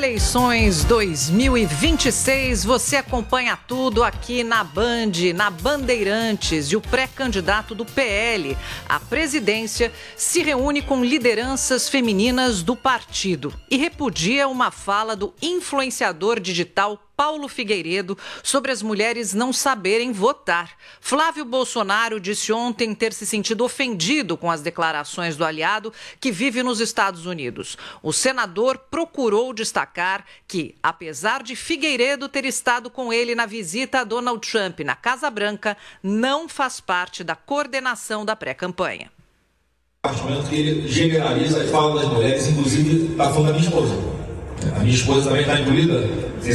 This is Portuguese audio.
Eleições 2026, você acompanha tudo aqui na Band, na Bandeirantes. E o pré-candidato do PL à presidência se reúne com lideranças femininas do partido e repudia uma fala do influenciador digital Paulo Figueiredo sobre as mulheres não saberem votar. Flávio Bolsonaro disse ontem ter se sentido ofendido com as declarações do aliado que vive nos Estados Unidos. O senador procurou destacar que, apesar de Figueiredo ter estado com ele na visita a Donald Trump na Casa Branca, não faz parte da coordenação da pré-campanha. Que ele generaliza a fala das mulheres, inclusive está falando da minha esposa. A minha esposa também está incluída.